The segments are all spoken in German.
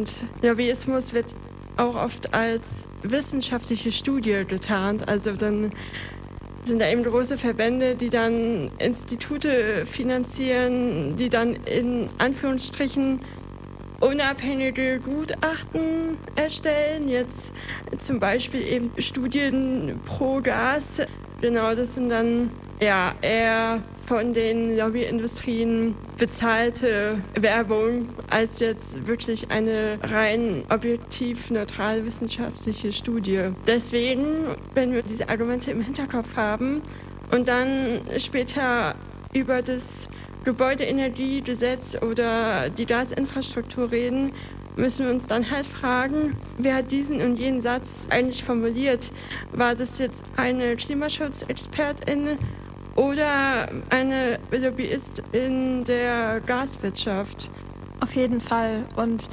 Und Lobbyismus wird auch oft als wissenschaftliche Studie getarnt. Also dann sind da eben große Verbände, die dann Institute finanzieren, die dann in Anführungsstrichen unabhängige Gutachten erstellen. Jetzt zum Beispiel eben Studien pro Gas. Genau, das sind dann eher von den Lobbyindustrien bezahlte Werbung als jetzt wirklich eine rein objektiv neutral wissenschaftliche Studie. Deswegen, wenn wir diese Argumente im Hinterkopf haben und dann später über das Gebäudeenergiegesetz oder die Gasinfrastruktur reden, müssen wir uns dann halt fragen, wer hat diesen und jenen Satz eigentlich formuliert? War das jetzt eine Klimaschutzexpertin oder eine Lobbyistin der Gaswirtschaft? Auf jeden Fall. Und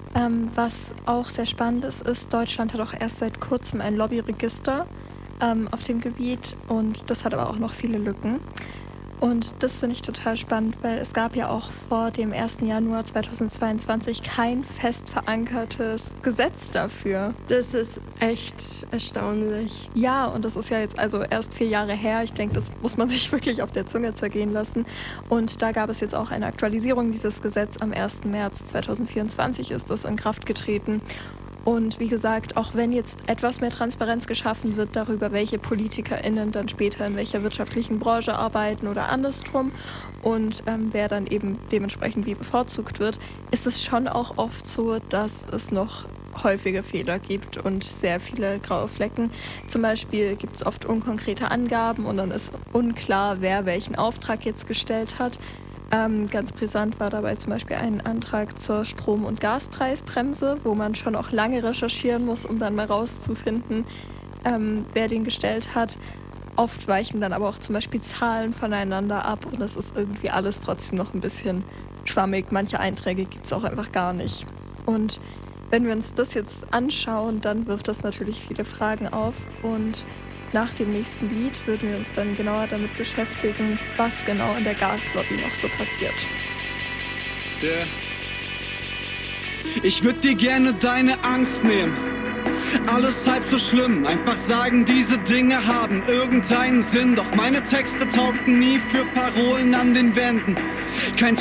was auch sehr spannend ist, Deutschland hat auch erst seit kurzem ein Lobbyregister auf dem Gebiet und das hat aber auch noch viele Lücken. Und das finde ich total spannend, weil es gab ja auch vor dem 1. Januar 2022 kein fest verankertes Gesetz dafür. Das ist echt erstaunlich. Ja, und das ist ja jetzt also erst 4 Jahre her. Ich denke, das muss man sich wirklich auf der Zunge zergehen lassen. Und da gab es jetzt auch eine Aktualisierung dieses Gesetzes. Am 1. März 2024 ist das in Kraft getreten. Und wie gesagt, auch wenn jetzt etwas mehr Transparenz geschaffen wird darüber, welche PolitikerInnen dann später in welcher wirtschaftlichen Branche arbeiten oder andersrum und wer dann eben dementsprechend wie bevorzugt wird, ist es schon auch oft so, dass es noch häufige Fehler gibt und sehr viele graue Flecken. Zum Beispiel gibt es oft unkonkrete Angaben und dann ist unklar, wer welchen Auftrag jetzt gestellt hat. Ganz brisant war dabei zum Beispiel ein Antrag zur Strom- und Gaspreisbremse, wo man schon auch lange recherchieren muss, um dann mal rauszufinden, wer den gestellt hat. Oft weichen dann aber auch zum Beispiel Zahlen voneinander ab und es ist irgendwie alles trotzdem noch ein bisschen schwammig. Manche Einträge gibt es auch einfach gar nicht. Und wenn wir uns das jetzt anschauen, dann wirft das natürlich viele Fragen auf und nach dem nächsten Lied würden wir uns dann genauer damit beschäftigen, was genau in der Gaslobby noch so passiert. Yeah. Ich würd dir gerne deine Angst nehmen. Alles halb so schlimm, einfach sagen, diese Dinge haben irgendeinen Sinn. Doch meine Texte taugten nie für Parolen an den Wänden. Kein